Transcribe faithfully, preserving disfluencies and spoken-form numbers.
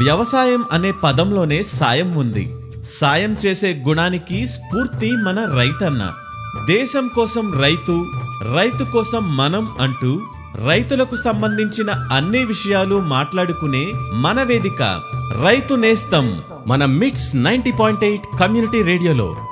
వ్యవసాయం అనే పదంలోనే సాయం ఉంది. సాయం చేసే గుణానికి స్ఫూర్తి మన రైతన్న. దేశం కోసం రైతు, రైతు కోసం మనం అంటూ రైతులకు సంబంధించిన అన్ని విషయాలు మాట్లాడుకునే మన వేదిక రైతు నేస్తం మన మిట్స్ నైంటీ పాయింట్ ఎయిట్ కమ్యూనిటీ రేడియోలో.